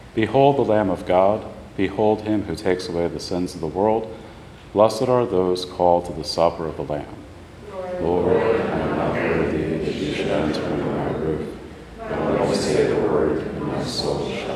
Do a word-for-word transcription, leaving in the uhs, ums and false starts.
Behold the Lamb of God. Behold him who takes away the sins of the world. Blessed are those called to the supper of the Lamb. Lord, Lord I am not worthy that you should enter under my roof, but only say the word, and my soul shall